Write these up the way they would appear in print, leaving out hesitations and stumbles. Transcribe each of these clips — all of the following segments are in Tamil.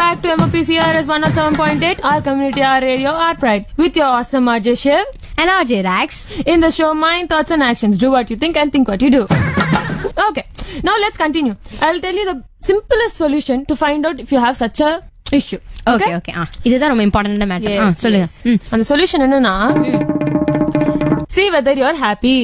back to MOPCRS 107.8, our community, our radio, our pride, with your awesome RJ Shiv. And RJ Rax. In the show, Mind, Thoughts and Actions. Do what you think and think what you do. Okay, now let's continue. I'll tell you the simplest solution to find out if you have such a issue. Okay. இதுதான் ரொம்ப இம்பார்ட்டன்ட் மேட்டர். சொல்லுங்க. அந்த சொல்யூஷன் என்னன்னா, see whether you're happy.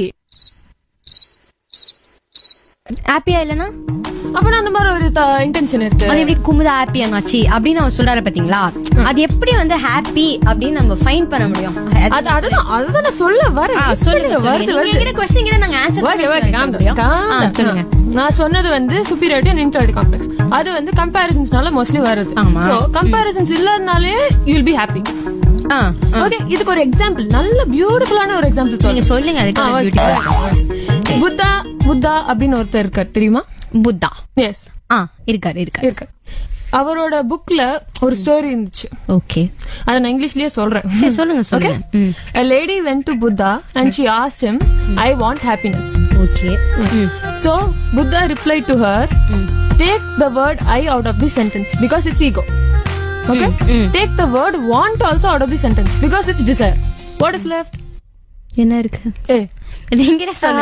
ஹாப்பியா இல்லனா அப்ப அந்த மாதிரி ஒரு இன்டென்ஷன் இருக்கு. அது எப்படி குமுதா ஹாப்பி ஆனாச்சு அப்படின்னு அவர் சொல்றாரு பாத்தீங்களா? அது எப்படி வந்து ஹாப்பி அப்படின்னு நம்ம ஃபைண்ட் பண்ண முடியும்? அதுதான் சொல்ல வரேன். சொல்லுங்க. क्वेश्चन கிட்ட நாங்க ஆன்சர் சொல்லுங்க. நான் சொன்னது வந்து superiority and inferiority complex. அது வந்து comparisonsனால மோஸ்ட்லி வருது. So comparisons இல்லனாலே you will be happy. Okay, இதுக்கு ஒரு எக்ஸாம்பிள், நல்ல பியூட்டிஃபுல்லான ஒரு எக்ஸாம்பிள் சொல்லுங்க. அதுக்கு புத்தா அப்படின்னு ஒருத்தர் இருக்கார், தெரியுமா? புத்தா. எஸ், இருக்காரு. அவரோட புக்ல ஒரு ஸ்டோரி இருந்துச்சு. ஓகே, அத நான் இங்கிலீஷ்லயே சொல்றேன். சொல்லுங்க. A lady went to Buddha and she asked him, I want happiness. Okay. So Buddha replied to her, take the word I out of the sentence because it's ego. Okay? Take the word want also out of the sentence because it's desire. What is left? என்ன இருக்கு? நீங்களே சொல்லுங்க.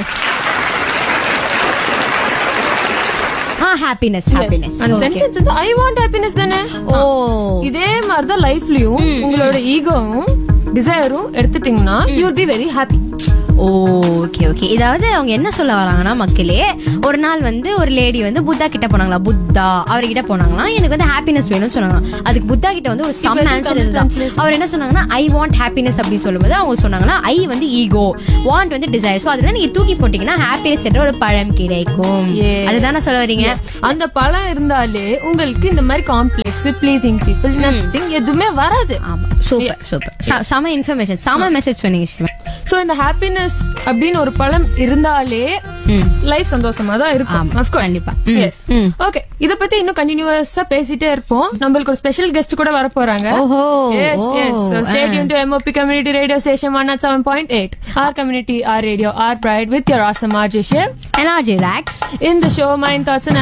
Happiness. அந்த சென்டென்ஸ் வந்து I want happiness தானே. இதே மாதிரி தான் லைஃப்லயும் உங்களோட ஈகோவும் டிசைரும் எடுத்துட்டீங்கன்னா you will be very happy. Okay. இதாவது அவங்க என்ன சொல்ல வராங்கன்னா, மக்களே, ஒரு நாள் வந்து ஒரு லேடி வந்து புத்தா கிட்ட போனாங்களா, புத்தா அவர்கிட்ட போனாங்களா, எனக்கு வந்து ஹாப்பினஸ் வேணும்னு சொன்னாங்க. அதுக்கு புத்தா கிட்ட வந்து ஒரு சம் ஆன்சர் இருந்தா, அவர் என்ன சொன்னாங்கன்னா ஐ வாண்ட் ஹாப்பினஸ் அப்படின்னு சொல்லும்போது அவங்க சொன்னாங்கன்னா ஐ வந்து ஈகோ, வாண்ட் வந்து டிசைர். சோ அதெல்லாம் நீங்க தூக்கி போட்டீங்கன்னா ஹாப்பினஸ் என்ற ஒரு பழம் கிடைக்கும். அதுதானே சொல்ல வரீங்க? அந்த பழம் இருந்தாலே உங்களுக்கு இந்த மாதிரி காம்ப்ளெக்ஸ், ப்ளீசிங் பீப்புள், நத்திங் எதுவுமே வராது. ஆமா, சூப்பர். சம இன்ஃபர்மேஷன், சம மெசேஜ் சொன்னீங்க. சோ இந்த ஹாப்பினஸ் அப்படின்னு ஒரு பழம் இருந்தாலே லைஃப் சந்தோஷமா தான் இருக்கும். கண்டிப்பா. எஸ். ஓகே, இத பத்தி இன்னும் கண்டினியூஸா பேசிட்டே இருப்போம். நம்மளுக்கு ஒரு ஸ்பெஷல் கெஸ்ட் கூட வர போறாங்க. S. So stay tuned to MOP Community Radio Station 107.8, our community, our radio, our pride, with your awesome RJ Shiv and RJ Rax in the show Mind, Thoughts and